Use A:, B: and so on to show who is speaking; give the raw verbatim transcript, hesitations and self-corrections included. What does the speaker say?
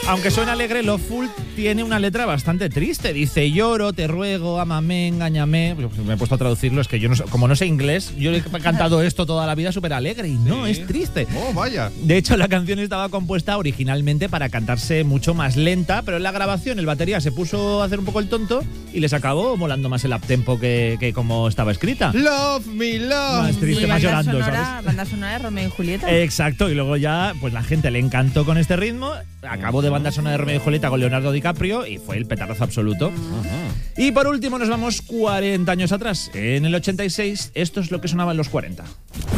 A: Aunque suena alegre, Loveful tiene una letra bastante triste. Dice, lloro, te ruego, ámame, engáñame. Pues me he puesto a traducirlo, es que yo no sé, como no sé inglés, yo he cantado esto toda la vida súper alegre y no,
B: Sí.
A: es triste.
B: Oh, vaya.
A: De hecho, la canción estaba compuesta originalmente para cantarse mucho más lenta, pero en la grabación el batería se puso a hacer un poco el tonto y les acabó molando más el uptempo que, que como estaba escrita.
B: Love me, love
A: Más
B: me.
A: triste,
C: Y
A: más
C: banda
A: llorando,
C: sonora,
A: ¿sabes?
C: banda sonora de Romeo y Julieta.
A: Exacto, y luego ya, pues la gente le encantó con este ritmo. Acabó de banda sonora de Romeo y Julieta con Leonardo DiCaprio y fue el petardazo absoluto. Y por último nos vamos cuarenta años atrás. En el ochenta y seis, esto es lo que sonaba en los cuarenta.